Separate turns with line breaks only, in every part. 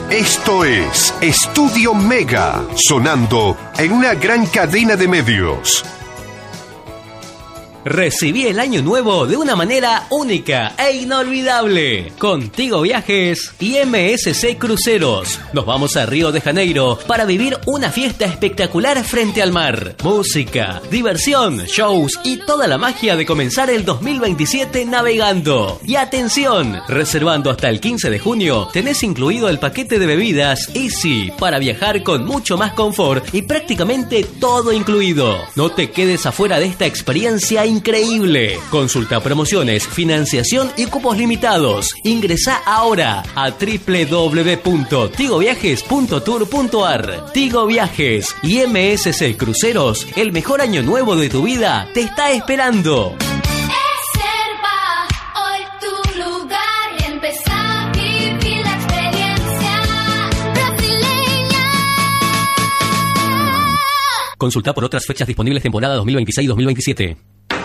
Esto es Estudio Mega, sonando en una gran cadena de medios.
Recibí el año nuevo de una manera única e inolvidable con Tigo Viajes y MSC Cruceros. Nos vamos a Río de Janeiro para vivir una fiesta espectacular frente al mar. Música, diversión, shows y toda la magia de comenzar el 2027 navegando. Y atención, reservando hasta el 15 de junio tenés incluido el paquete de bebidas Easy para viajar con mucho más confort y prácticamente todo incluido. No te quedes afuera de esta experiencia increíble. Consulta promociones, financiación y cupos limitados. Ingresá ahora a www.tigoviajes.tour.ar. Tigo Viajes y MSC Cruceros, el mejor año nuevo de tu vida te está esperando. Consulta por otras fechas disponibles temporada 2026-2027.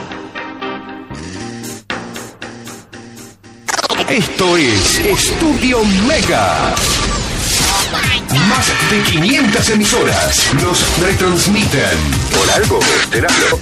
Esto es Estudio Mega. Más de 500 emisoras nos retransmiten. Por algo, esperando.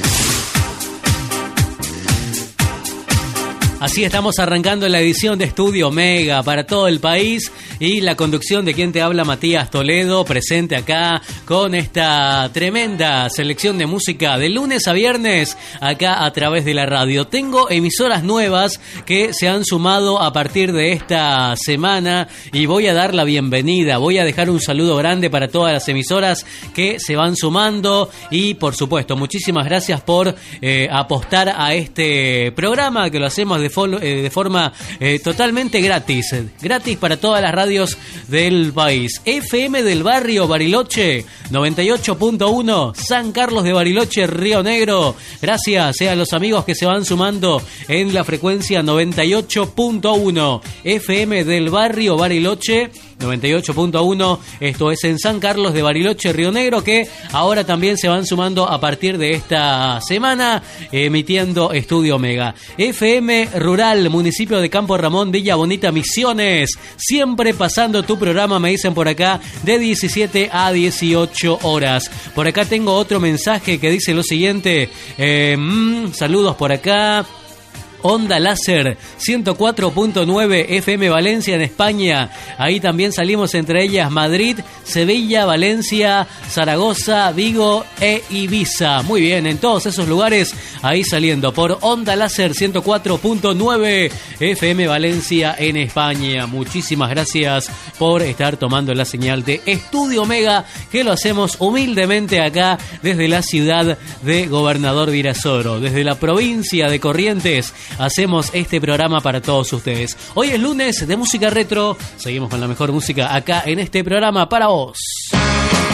Así estamos arrancando la edición de Estudio Mega para todo el país y la conducción de quien te habla, Matías Toledo, presente acá con esta tremenda selección de música de lunes a viernes acá a través de la radio. Tengo emisoras nuevas que se han sumado a partir de esta semana y voy a dar la bienvenida. Voy a dejar un saludo grande para todas las emisoras que se van sumando y, por supuesto, muchísimas gracias por apostar a este programa que lo hacemos de forma totalmente gratis para todas las radios del país. FM del barrio Bariloche 98.1, San Carlos de Bariloche, Río Negro. Gracias a los amigos que se van sumando en la frecuencia 98.1. FM del barrio Bariloche 98.1, esto es en San Carlos de Bariloche, Río Negro, que ahora también se van sumando a partir de esta semana, emitiendo Estudio Mega. FM Rural, municipio de Campo Ramón, Villa Bonita, Misiones, siempre pasando tu programa, me dicen por acá, de 17 a 18 horas. Por acá tengo otro mensaje que dice lo siguiente, saludos por acá. Onda Láser 104.9 FM Valencia en España. Ahí también salimos, entre ellas Madrid, Sevilla, Valencia, Zaragoza, Vigo e Ibiza. Muy bien, en todos esos lugares ahí saliendo por Onda Láser 104.9 FM Valencia en España. Muchísimas gracias por estar tomando la señal de Estudio Mega, que lo hacemos humildemente acá desde la ciudad de Gobernador Virasoro, desde la provincia de Corrientes. Hacemos este programa para todos ustedes. Hoy es lunes de música retro. Seguimos con la mejor música acá en este programa para vos.